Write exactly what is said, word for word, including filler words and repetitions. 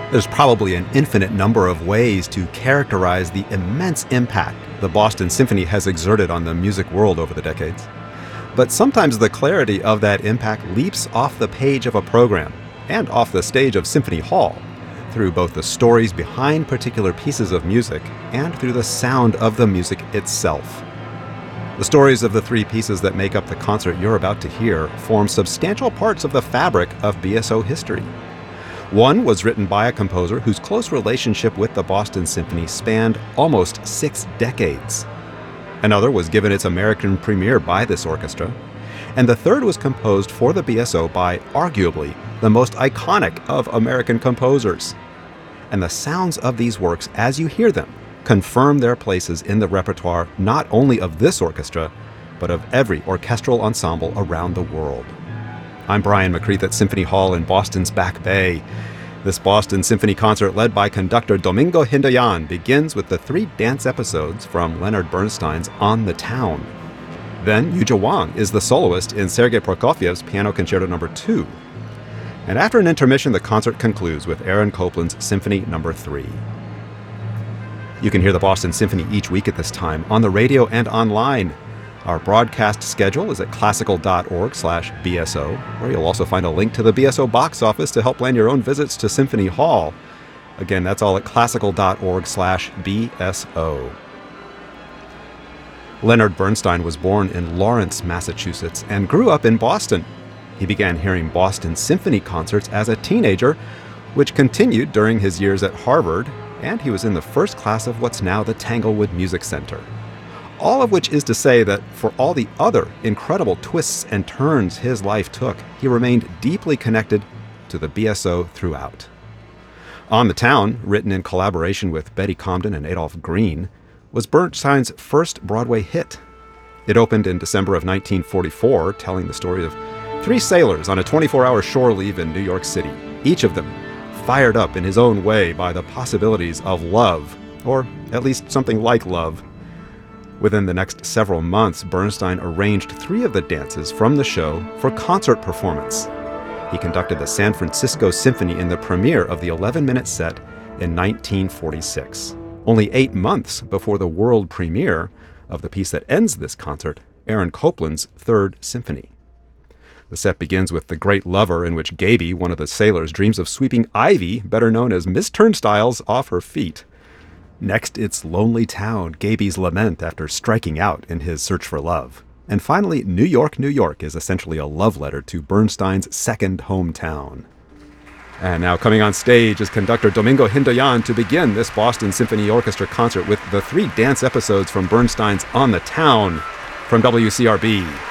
There's probably an infinite number of ways to characterize the immense impact the Boston Symphony has exerted on the music world over the decades. But sometimes the clarity of that impact leaps off the page of a program and off the stage of Symphony Hall through both the stories behind particular pieces of music and through the sound of the music itself. The stories of the three pieces that make up the concert you're about to hear form substantial parts of the fabric of B S O history. One was written by a composer whose close relationship with the Boston Symphony spanned almost six decades. Another was given its American premiere by this orchestra. And the third was composed for the B S O by arguably the most iconic of American composers. And the sounds of these works, as you hear them, confirm their places in the repertoire not only of this orchestra, but of every orchestral ensemble around the world. I'm Brian McCreath at Symphony Hall in Boston's Back Bay. This Boston Symphony concert, led by conductor Domingo Hindoyan, begins with the three dance episodes from Leonard Bernstein's On the Town. Then Yuja Wang is the soloist in Sergei Prokofiev's Piano Concerto Number two. And after an intermission, the concert concludes with Aaron Copland's Symphony Number three. You can hear the Boston Symphony each week at this time on the radio and online. Our broadcast schedule is at classical.org slash BSO, where you'll also find a link to the B S O box office to help plan your own visits to Symphony Hall. Again, that's all at classical.org slash BSO. Leonard Bernstein was born in Lawrence, Massachusetts, and grew up in Boston. He began hearing Boston Symphony concerts as a teenager, which continued during his years at Harvard, and he was in the first class of what's now the Tanglewood Music Center. All of which is to say that for all the other incredible twists and turns his life took, he remained deeply connected to the B S O throughout. On the Town, written in collaboration with Betty Comden and Adolph Green, was Bernstein's first Broadway hit. It opened in December of nineteen forty-four, telling the story of three sailors on a twenty-four hour shore leave in New York City, each of them fired up in his own way by the possibilities of love, or at least something like love. Within the next several months, Bernstein arranged three of the dances from the show for concert performance. He conducted the San Francisco Symphony in the premiere of the eleven minute set in nineteen forty-six, only eight months before the world premiere of the piece that ends this concert, Aaron Copland's Third Symphony. The set begins with The Great Lover, in which Gaby, one of the sailors, dreams of sweeping Ivy, better known as Miss Turnstiles, off her feet. Next, it's Lonely Town, Gaby's lament after striking out in his search for love. And finally, New York, New York is essentially a love letter to Bernstein's second hometown. And now coming on stage is conductor Domingo Hindoyan to begin this Boston Symphony Orchestra concert with the three dance episodes from Bernstein's On the Town from W C R B.